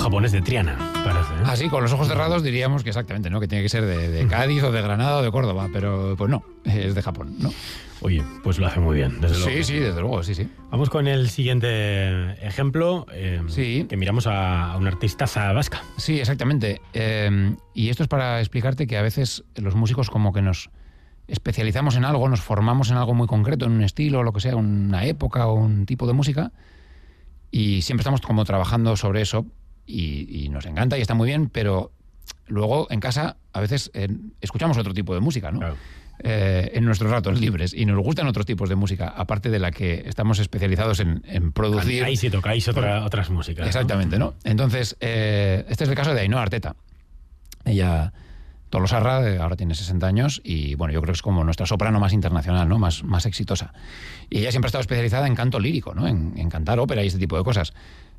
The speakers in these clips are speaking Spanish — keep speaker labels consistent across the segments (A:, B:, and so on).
A: japonés de Triana, parece, ¿eh?
B: Así, con los ojos cerrados diríamos que exactamente, ¿no? Que tiene que ser de Cádiz o de Granada o de Córdoba, pero pues no, es de Japón, ¿no?
A: Oye, pues lo hace muy bien, desde luego.
B: Sí, desde luego, sí.
A: Vamos con el siguiente ejemplo, que miramos a un artista vasca.
B: Sí, exactamente. Y esto es para explicarte que a veces los músicos como que nos especializamos en algo, nos formamos en algo muy concreto, en un estilo, lo que sea, una época o un tipo de música, y siempre estamos como trabajando sobre eso y nos encanta y está muy bien, pero luego en casa a veces escuchamos otro tipo de música, ¿no? Claro. En nuestros ratos libres, y nos gustan otros tipos de música, aparte de la que estamos especializados en producir.
A: Ahí sí tocáis otras músicas.
B: Exactamente, ¿no? Entonces, este es el caso de Ainhoa Arteta. Ella, tolosarra, ahora tiene 60 años y, bueno, yo creo que es como nuestra soprano más internacional, ¿no? Más exitosa. Y ella siempre ha estado especializada en canto lírico, ¿no? En cantar ópera y este tipo de cosas.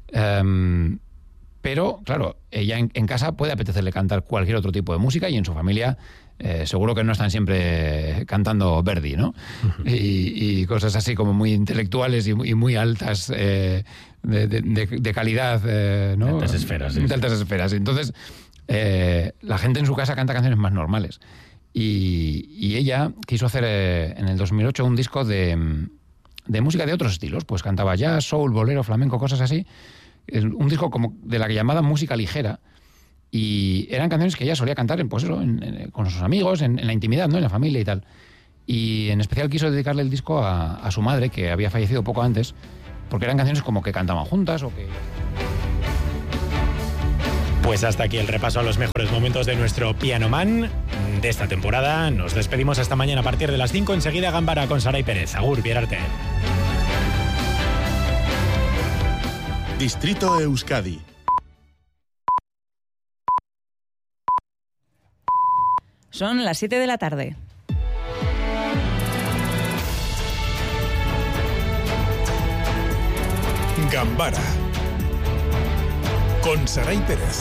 B: Pero, claro, ella en casa puede apetecerle cantar cualquier otro tipo de música y en su familia seguro que no están siempre cantando Verdi, ¿no? Y cosas así como muy intelectuales y muy altas de calidad, ¿no?
A: De altas esferas.
B: De altas esferas. Entonces, la gente en su casa canta canciones más normales. Y ella quiso hacer en el 2008 un disco de música de otros estilos. Pues cantaba jazz, soul, bolero, flamenco, cosas así. Un disco como de la que llamada música ligera, y eran canciones que ella solía cantar con sus amigos, en la intimidad, ¿no? En la familia y tal. Y en especial quiso dedicarle el disco a su madre, que había fallecido poco antes, porque eran canciones como que cantaban juntas o que...
A: Pues hasta aquí el repaso a los mejores momentos de nuestro Piano Man de esta temporada. Nos despedimos hasta mañana a partir de las 5. Enseguida Gambara con Saray Pérez. Agur, Bierarte.
C: Distrito Euskadi.
D: Son las 7 de la tarde.
C: Gambara con Saray Pérez.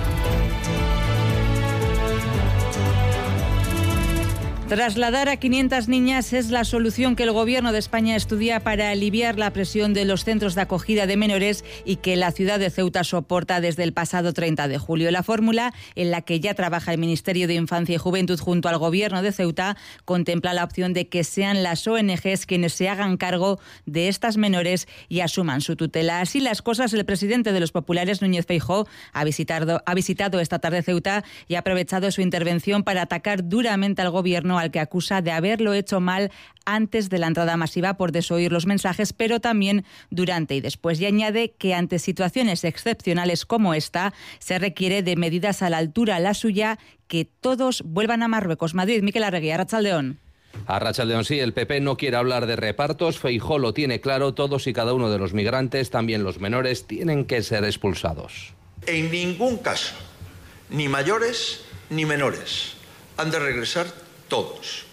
D: Trasladar a 500 niñas es la solución que el Gobierno de España estudia para aliviar la presión de los centros de acogida de menores y que la ciudad de Ceuta soporta desde el pasado 30 de julio. La fórmula, en la que ya trabaja el Ministerio de Infancia y Juventud junto al Gobierno de Ceuta, contempla la opción de que sean las ONGs quienes se hagan cargo de estas menores y asuman su tutela. Así las cosas, el presidente de los populares, Núñez Feijóo, ha visitado esta tarde Ceuta y ha aprovechado su intervención para atacar duramente al Gobierno, al que acusa de haberlo hecho mal antes de la entrada masiva por desoír los mensajes, pero también durante y después. Y añade que ante situaciones excepcionales como esta se requiere de medidas a la altura, la suya, que todos vuelvan a Marruecos. Madrid, Miquel Arregui, Arratsaldeón.
E: Arratsaldeón, sí, el PP no quiere hablar de repartos. Feijóo lo tiene claro, todos y cada uno de los migrantes, también los menores, tienen que ser expulsados.
F: En ningún caso, ni mayores ni menores, han de regresar todos.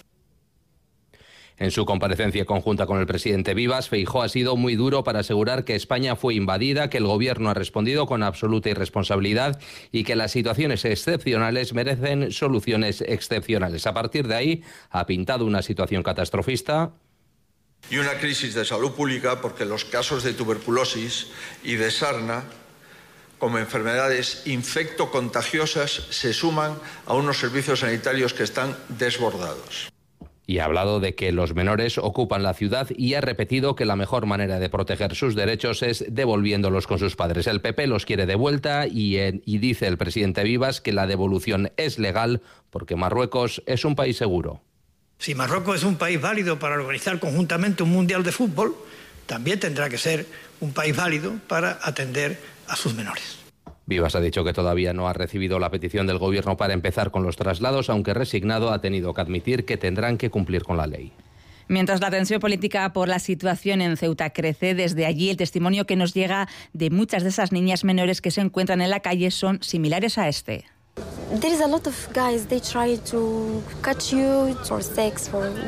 E: En su comparecencia conjunta con el presidente Vivas, Feijóo ha sido muy duro para asegurar que España fue invadida, que el gobierno ha respondido con absoluta irresponsabilidad y que las situaciones excepcionales merecen soluciones excepcionales. A partir de ahí, ha pintado una situación catastrofista.
F: Y una crisis de salud pública porque los casos de tuberculosis y de sarna, como enfermedades infectocontagiosas, se suman a unos servicios sanitarios que están desbordados.
E: Y ha hablado de que los menores ocupan la ciudad y ha repetido que la mejor manera de proteger sus derechos es devolviéndolos con sus padres. El PP los quiere de vuelta y dice el presidente Vivas que la devolución es legal porque Marruecos es un país seguro.
G: Si Marruecos es un país válido para organizar conjuntamente un mundial de fútbol, también tendrá que ser un país válido para atender a sus menores.
E: Vivas ha dicho que todavía no ha recibido la petición del gobierno para empezar con los traslados, aunque resignado ha tenido que admitir que tendrán que cumplir con la ley.
D: Mientras la tensión política por la situación en Ceuta crece, desde allí el testimonio que nos llega de muchas de esas niñas menores que se encuentran en la calle son similares a este.
H: there is a lot of guys, they try to catch you for sex,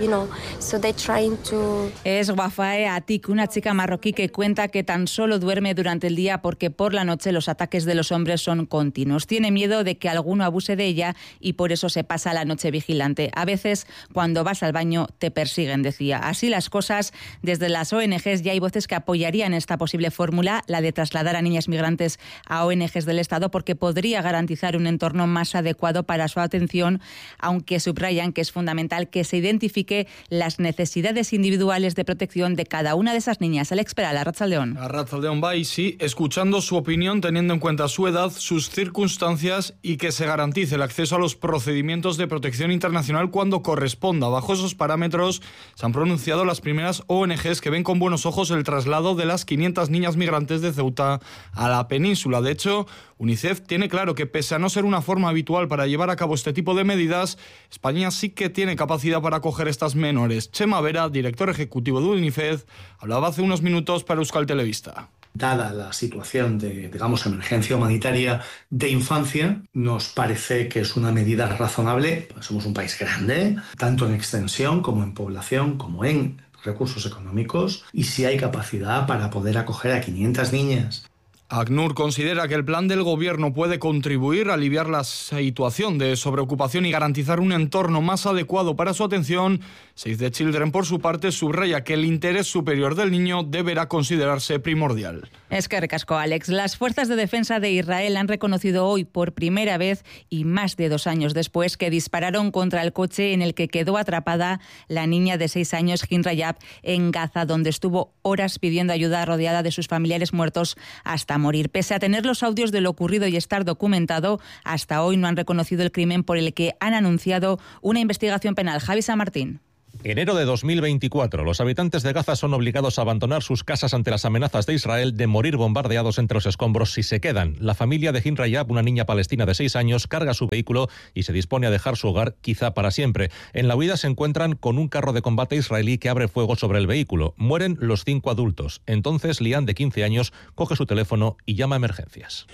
H: so they're trying to...
D: Es Wafae Atik, una chica marroquí que cuenta que tan solo duerme durante el día porque por la noche los ataques de los hombres son continuos. Tiene miedo de que alguno abuse de ella y por eso se pasa la noche vigilante. A veces, cuando vas al baño, te persiguen, decía. Así las cosas, desde las ONGs ya hay voces que apoyarían esta posible fórmula, la de trasladar a niñas migrantes a ONGs del Estado, porque podría garantizar un entorno más adecuado para su atención, aunque subrayan que es fundamental que se identifique las necesidades individuales de protección de cada una de esas niñas. Alex Peral, Arratsaldeon.
I: Arratsaldeon Bay, sí, escuchando su opinión, teniendo en cuenta su edad, sus circunstancias y que se garantice el acceso a los procedimientos de protección internacional cuando corresponda. Bajo esos parámetros se han pronunciado las primeras ONGs que ven con buenos ojos el traslado de las 500 niñas migrantes de Ceuta a la península. De hecho, UNICEF tiene claro que pese a no ser una forma habitual para llevar a cabo este tipo de medidas, España sí que tiene capacidad para acoger estas menores. Chema Vera, director ejecutivo de UNICEF, hablaba hace unos minutos para Euskal Telebista.
J: Dada la situación de, emergencia humanitaria de infancia, nos parece que es una medida razonable. Somos un país grande, tanto en extensión como en población, como en recursos económicos, y sí hay capacidad para poder acoger a 500 niñas.
I: ACNUR considera que el plan del Gobierno puede contribuir a aliviar la situación de sobreocupación y garantizar un entorno más adecuado para su atención. Save the Children, por su parte, subraya que el interés superior del niño deberá considerarse primordial.
D: Es que recasco, Alex. Las fuerzas de defensa de Israel han reconocido hoy por primera vez y más de 2 años después que dispararon contra el coche en el que quedó atrapada la niña de 6 años, Hin Rayab, en Gaza, donde estuvo horas pidiendo ayuda rodeada de sus familiares muertos hasta morir. Pese a tener los audios de lo ocurrido y estar documentado, hasta hoy no han reconocido el crimen por el que han anunciado una investigación penal. Javi San Martín.
K: Enero de 2024. Los habitantes de Gaza son obligados a abandonar sus casas ante las amenazas de Israel de morir bombardeados entre los escombros si se quedan. La familia de Hin Rayab, una niña palestina de 6 años, carga su vehículo y se dispone a dejar su hogar, quizá para siempre. En la huida se encuentran con un carro de combate israelí que abre fuego sobre el vehículo. Mueren los 5 adultos. Entonces, Lian, de 15 años, coge su teléfono y llama a emergencias.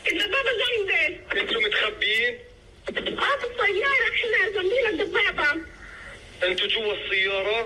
L: انتوا جوا السيارة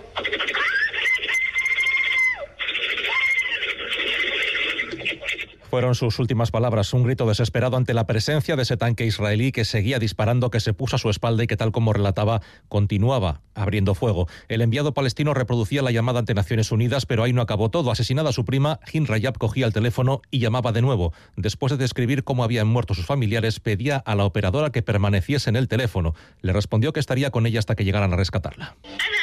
K: Fueron sus últimas palabras, un grito desesperado ante la presencia de ese tanque israelí que seguía disparando, que se puso a su espalda y que, tal como relataba, continuaba abriendo fuego. El enviado palestino reproducía la llamada ante Naciones Unidas, pero ahí no acabó todo. Asesinada su prima, Hin Rayab cogía el teléfono y llamaba de nuevo. Después de describir cómo habían muerto sus familiares, pedía a la operadora que permaneciese en el teléfono. Le respondió que estaría con ella hasta que llegaran a rescatarla.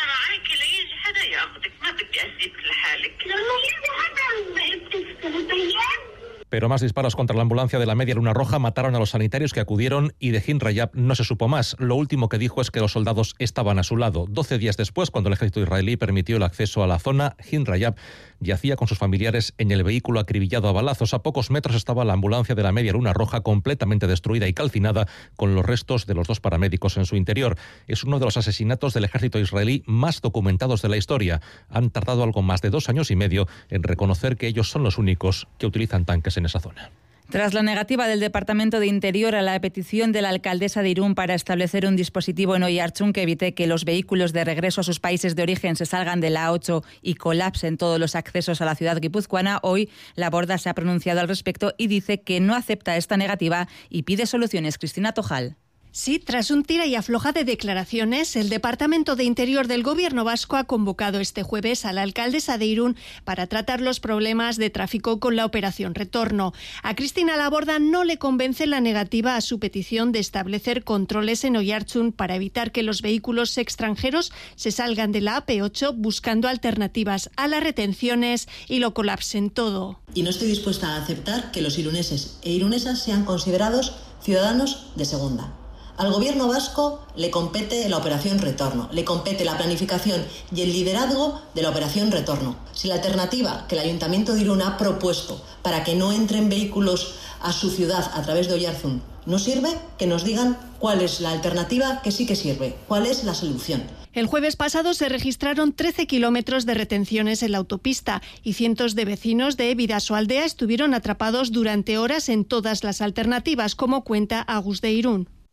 K: Pero más disparos contra la ambulancia de la Media Luna Roja mataron a los sanitarios que acudieron y de Hin Rayab no se supo más. Lo último que dijo es que los soldados estaban a su lado. 12 días después, cuando el ejército israelí permitió el acceso a la zona, Hin Rayab yacía con sus familiares en el vehículo acribillado a balazos. A pocos metros estaba la ambulancia de la Media Luna Roja completamente destruida y calcinada, con los restos de los 2 paramédicos en su interior. Es uno de los asesinatos del ejército israelí más documentados de la historia. Han tardado algo más de 2 años y medio en reconocer que ellos son los únicos que utilizan tanques en esa zona.
D: Tras la negativa del Departamento de Interior a la petición de la alcaldesa de Irún para establecer un dispositivo en Oiartzun que evite que los vehículos de regreso a sus países de origen se salgan de la A8 y colapsen todos los accesos a la ciudad guipuzcoana, hoy la Borda se ha pronunciado al respecto y dice que no acepta esta negativa y pide soluciones. Cristina Tojal.
M: Sí, tras un tira y afloja de declaraciones, el Departamento de Interior del Gobierno vasco ha convocado este jueves a la alcaldesa de Irún para tratar los problemas de tráfico con la operación Retorno. A Cristina Laborda no le convence la negativa a su petición de establecer controles en Oiartzun para evitar que los vehículos extranjeros se salgan de la AP8 buscando alternativas a las retenciones y lo colapsen todo.
N: Y no estoy dispuesta a aceptar que los iruneses e irunesas sean considerados ciudadanos de segunda. Al Gobierno vasco le compete la operación Retorno, le compete la planificación y el liderazgo de la operación Retorno. Si la alternativa que el Ayuntamiento de Irún ha propuesto para que no entren vehículos a su ciudad a través de Oiartzun no sirve, que nos digan cuál es la alternativa que sí que sirve, cuál es la solución.
M: El jueves pasado se registraron 13 kilómetros de retenciones en la autopista y cientos de vecinos de Bidasoaldea estuvieron atrapados durante horas en todas las alternativas, como cuenta Agus de Irún.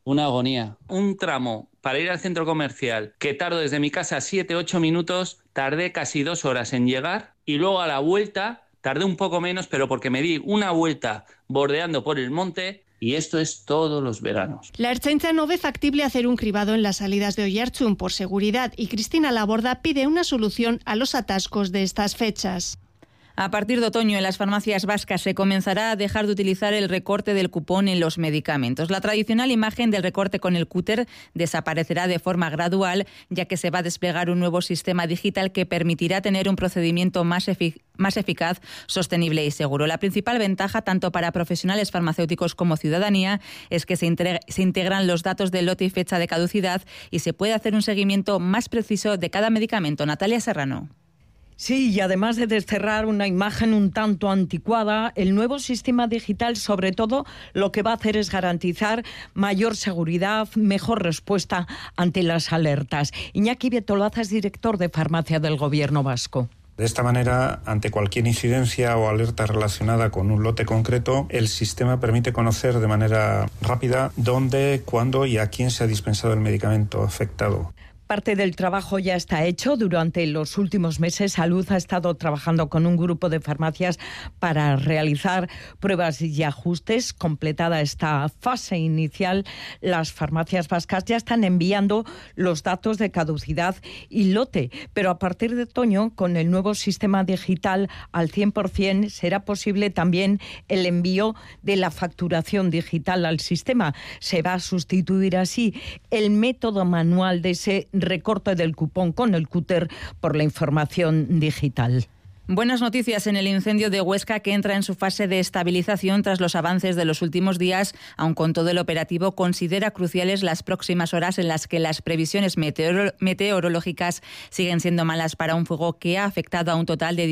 O: una agonía. Un tramo para ir al centro comercial que tardo desde mi casa 7-8 minutos, tardé casi 2 horas en llegar y luego a la vuelta tardé un poco menos, pero porque me di una vuelta bordeando por el monte. Y esto es todos los veranos.
M: La Ertzaintza no ve factible hacer un cribado en las salidas de Oiartzun por seguridad y Cristina Laborda pide una solución a los atascos de estas fechas.
D: A partir de otoño, en las farmacias vascas se comenzará a dejar de utilizar el recorte del cupón en los medicamentos. La tradicional imagen del recorte con el cúter desaparecerá de forma gradual, ya que se va a desplegar un nuevo sistema digital que permitirá tener un procedimiento más eficaz, sostenible y seguro. La principal ventaja, tanto para profesionales farmacéuticos como ciudadanía, es que se integran los datos de lote y fecha de caducidad y se puede hacer un seguimiento más preciso de cada medicamento. Natalia Serrano.
P: Sí, y además de desterrar una imagen un tanto anticuada, el nuevo sistema digital, sobre todo, lo que va a hacer es garantizar mayor seguridad, mejor respuesta ante las alertas. Iñaki Betolaza es director de farmacia del Gobierno vasco.
Q: De esta manera, ante cualquier incidencia o alerta relacionada con un lote concreto, el sistema permite conocer de manera rápida dónde, cuándo y a quién se ha dispensado el medicamento afectado.
P: Parte del trabajo ya está hecho. Durante los últimos meses, Salud ha estado trabajando con un grupo de farmacias para realizar pruebas y ajustes. Completada esta fase inicial, las farmacias vascas ya están enviando los datos de caducidad y lote. Pero a partir de otoño, con el nuevo sistema digital al 100%, será posible también el envío de la facturación digital al sistema. Se va a sustituir así el método manual de ese recorte del cupón con el cúter por la información digital.
D: Buenas noticias en el incendio de Huesca, que entra en su fase de estabilización tras los avances de los últimos días, aun con todo el operativo considera cruciales las próximas horas en las que las previsiones meteorológicas siguen siendo malas para un fuego que ha afectado a un total de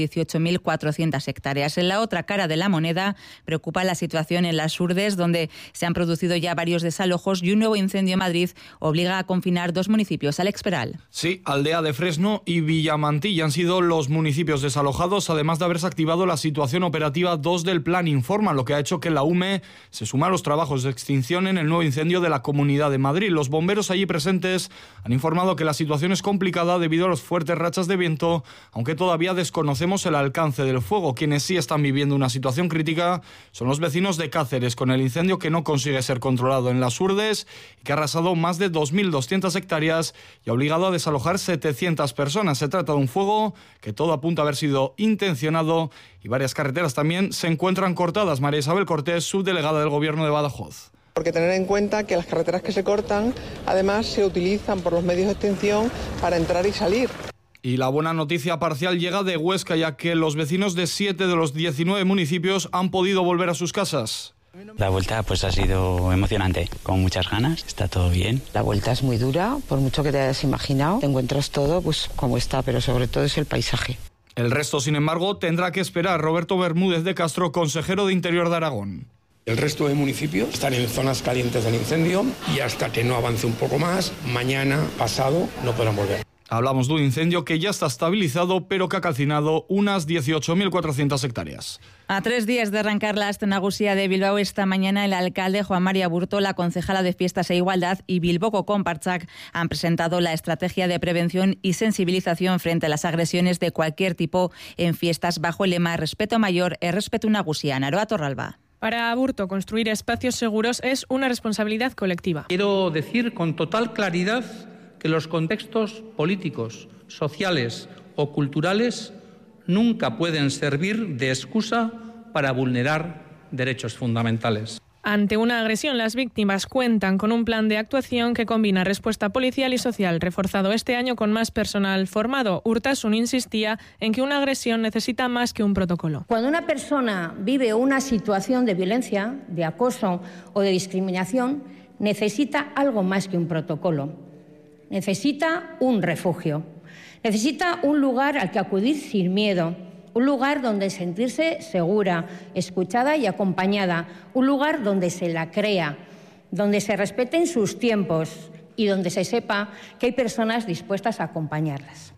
D: 18.400 hectáreas. En la otra cara de la moneda preocupa la situación en las Urdes, donde se han producido ya varios desalojos y un nuevo incendio en Madrid obliga a confinar 2 municipios. Alex Peral.
I: Sí, Aldea de Fresno y Villamantilla han sido los municipios desalojados, además de haberse activado la situación operativa 2 del Plan Informa, lo que ha hecho que la UME se suma a los trabajos de extinción en el nuevo incendio de la Comunidad de Madrid. Los bomberos allí presentes han informado que la situación es complicada debido a las fuertes rachas de viento, aunque todavía desconocemos el alcance del fuego. Quienes sí están viviendo una situación crítica son los vecinos de Cáceres, con el incendio que no consigue ser controlado en las Urdes y que ha arrasado más de 2.200 hectáreas y ha obligado a desalojar 700 personas. Se trata de un fuego que todo apunta a haber sido intencionado y varias carreteras también se encuentran cortadas. María Isabel Cortés, subdelegada del Gobierno de Badajoz.
R: Porque tener en cuenta que las carreteras que se cortan además se utilizan por los medios de extinción para entrar y salir.
I: Y la buena noticia parcial llega de Huesca, ya que los vecinos de 7 de los 19 municipios han podido volver a sus casas.
S: La vuelta pues ha sido emocionante, con muchas ganas, está todo bien.
T: La vuelta es muy dura, por mucho que te hayas imaginado, te encuentras todo pues como está, pero sobre todo es el paisaje.
I: El resto, sin embargo, tendrá que esperar. Roberto Bermúdez de Castro, consejero de Interior de Aragón.
U: El resto de municipios están en zonas calientes del incendio y hasta que no avance un poco más, mañana, pasado, no podrán volver.
I: Hablamos de un incendio que ya está estabilizado, pero que ha calcinado unas 18.400 hectáreas.
D: A 3 días de arrancar la Aste Nagusia de Bilbao, esta mañana el alcalde Juan Mari Aburto, la concejala de Fiestas e Igualdad y Bilboko Konpartsak han presentado la estrategia de prevención y sensibilización frente a las agresiones de cualquier tipo en fiestas bajo el lema Respeto Mayor e Respeto Nagusia. Naroa Torralba.
V: Para Aburto, construir espacios seguros es una responsabilidad colectiva.
W: Quiero decir con total claridad que los contextos políticos, sociales o culturales nunca pueden servir de excusa para vulnerar derechos fundamentales.
V: Ante una agresión, las víctimas cuentan con un plan de actuación que combina respuesta policial y social, reforzado este año con más personal formado. Urtasun insistía en que una agresión necesita más que un protocolo.
X: Cuando una persona vive una situación de violencia, de acoso o de discriminación, necesita algo más que un protocolo. Necesita un refugio, necesita un lugar al que acudir sin miedo, un lugar donde sentirse segura, escuchada y acompañada, un lugar donde se la crea, donde se respeten sus tiempos y donde se sepa que hay personas dispuestas a acompañarlas.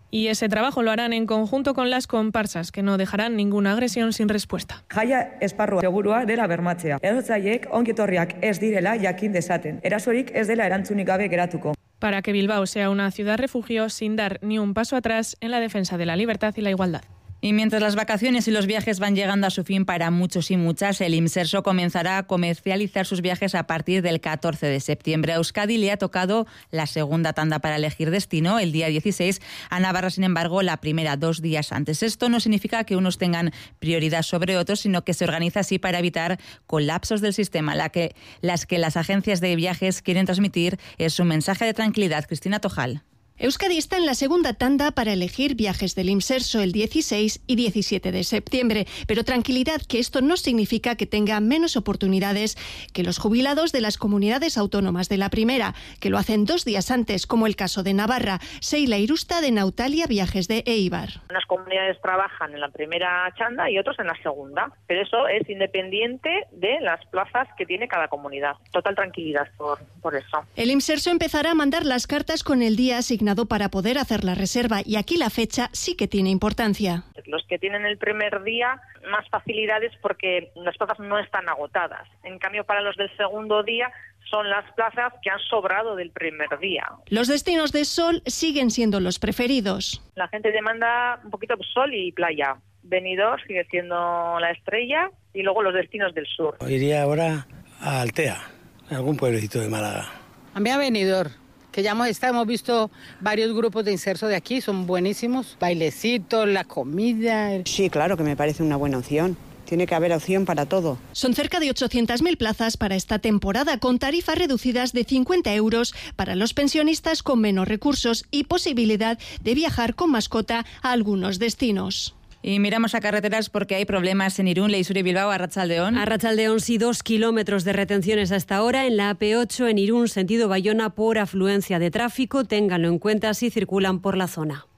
V: Y ese trabajo lo harán en conjunto con las comparsas, que no dejarán ninguna agresión sin respuesta.
A: Jaia esparrua segurua dela bermatzea. Erotzaileek ongietorriak ez direla jakin dezaten. Erasorik ez dela erantzunik gabe geratuko.
V: Para que Bilbao sea una ciudad refugio sin dar ni un paso atrás en la defensa de la libertad y la igualdad.
D: Y mientras las vacaciones y los viajes van llegando a su fin para muchos y muchas, el Imserso comenzará a comercializar sus viajes a partir del 14 de septiembre. A Euskadi le ha tocado la segunda tanda para elegir destino, el día 16. A Navarra, sin embargo, la primera 2 días antes. Esto no significa que unos tengan prioridad sobre otros, sino que se organiza así para evitar colapsos del sistema. Las que las agencias de viajes quieren transmitir es un mensaje de tranquilidad. Cristina Tojal.
M: Euskadi está en la segunda tanda para elegir viajes del Imserso el 16 y 17 de septiembre, pero tranquilidad, que esto no significa que tenga menos oportunidades que los jubilados de las comunidades autónomas de la primera, que lo hacen 2 días antes, como el caso de Navarra. Seila Irusta, de Nautalia Viajes de Eibar.
B: Unas comunidades trabajan en la primera chanda y otros en la segunda, pero eso es independiente de las plazas que tiene cada comunidad. Total tranquilidad por eso.
M: El Imserso empezará a mandar las cartas con el día asignado para poder hacer la reserva, y aquí la fecha sí que tiene importancia.
B: Los que tienen el primer día, más facilidades porque las plazas no están agotadas. En cambio, para los del segundo día son las plazas que han sobrado del primer día.
M: Los destinos de sol siguen siendo los preferidos.
B: La gente demanda un poquito sol y playa. Benidorm sigue siendo la estrella, y luego los destinos del sur.
C: Iría ahora a Altea, algún pueblecito de Málaga.
F: A mí a Benidorm, que ya hemos visto varios grupos de Imserso de aquí, son buenísimos. Bailecitos, la comida.
T: Sí, claro que me parece una buena opción. Tiene que haber opción para todo.
M: Son cerca de 800.000 plazas para esta temporada, con tarifas reducidas de 50 euros para los pensionistas con menos recursos y posibilidad de viajar con mascota a algunos destinos.
D: Y miramos a carreteras porque hay problemas en Irún, Leisur y Bilbao. Arratsaldeón.
Y: Arratsaldeón, sí, 2 kilómetros de retenciones hasta ahora en la AP8 en Irún, sentido Bayona, por afluencia de tráfico. Ténganlo en cuenta si circulan por la zona.